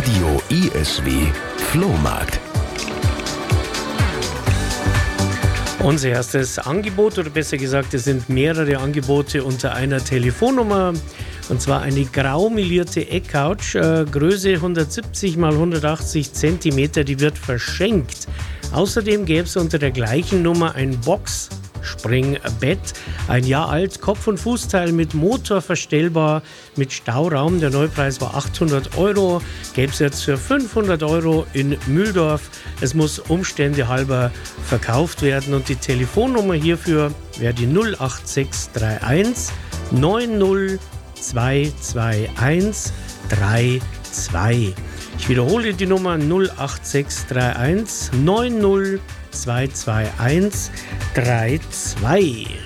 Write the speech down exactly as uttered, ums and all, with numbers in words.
Radio I S W Flohmarkt. Unser erstes Angebot, oder besser gesagt, es sind mehrere Angebote unter einer Telefonnummer. Und zwar eine graumelierte Eckcouch, äh, Größe hundertsiebzig mal hundertachtzig Zentimeter, die wird verschenkt. Außerdem gäbe es unter der gleichen Nummer ein Boxspringbett, ein Jahr alt, Kopf- und Fußteil mit Motor verstellbar, mit Stauraum. Der Neupreis war achthundert Euro, gäbe es jetzt für fünfhundert Euro in Mühldorf. Es muss Umstände halber verkauft werden und die Telefonnummer hierfür wäre die null acht sechs drei eins neun null zwei zwei eins drei zwei. Ich wiederhole die Nummer null acht sechs drei eins neun null zwei zwei eins drei zwei.